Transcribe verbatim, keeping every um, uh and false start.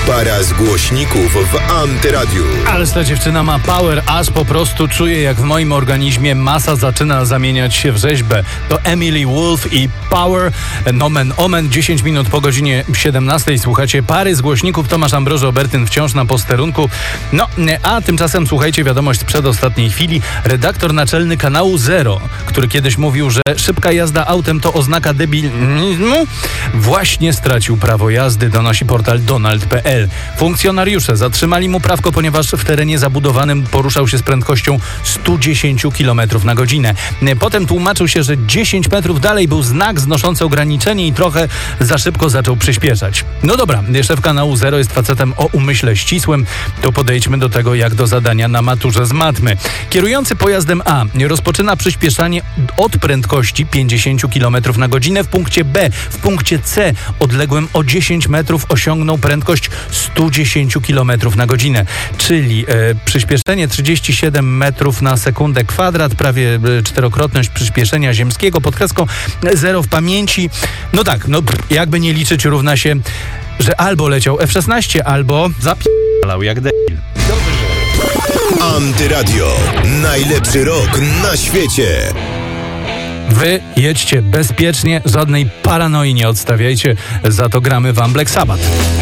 Para z głośników w Antyradiu. Ależ ta dziewczyna ma power, aż po prostu czuję, jak w moim organizmie masa zaczyna zamieniać się w rzeźbę. To Emily Wolf i Power. Nomen omen, dziesięć minut po godzinie siedemnastej. Słuchacie Pary z głośników. Tomasz Ambroży-Obertyn wciąż na posterunku. No, a tymczasem słuchajcie wiadomość z przedostatniej chwili. Redaktor naczelny kanału Zero, który kiedyś mówił, że szybka jazda autem to oznaka debilizmu, właśnie stracił prawo jazdy, donosi portal donald kropka p l. Funkcjonariusze zatrzymali mu prawko, ponieważ w terenie zabudowanym poruszał się z prędkością sto dziesięć kilometrów na godzinę. Potem tłumaczył się, że dziesięć metrów dalej był znak znoszący ograniczenie i trochę za szybko zaczął przyspieszać. No dobra, szef kanału Zero jest facetem o umyśle ścisłym, to podejdźmy do tego jak do zadania na maturze z matmy. Kierujący pojazdem A rozpoczyna przyspieszanie od prędkości pięćdziesiąt kilometrów na godzinę w punkcie B. W punkcie C odległym o dziesięć metrów osiągnął prędkość sto dziesięć kilometrów na godzinę, czyli e, przyspieszenie trzydzieści siedem metrów na sekundę kwadrat, prawie e, czterokrotność przyspieszenia ziemskiego, pod kreską zero w pamięci. No tak, no jakby nie liczyć, równa się, że albo leciał F szesnaście, albo zapi***lał jak debil. Antyradio. Najlepszy rok na świecie. Wy jedźcie bezpiecznie, żadnej paranoi nie odstawiajcie, za to gramy wam Black Sabbath.